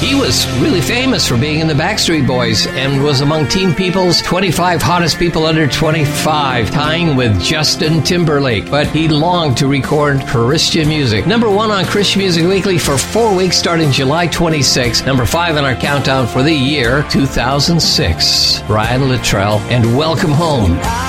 He was really famous for being in the Backstreet Boys and was among Teen People's 25 hottest people under 25, tying with Justin Timberlake. But he longed to record Christian music. Number 1 on Christian Music Weekly for 4 weeks starting July 26. Number 5 on our countdown for the year 2006. Brian Littrell and Welcome Home.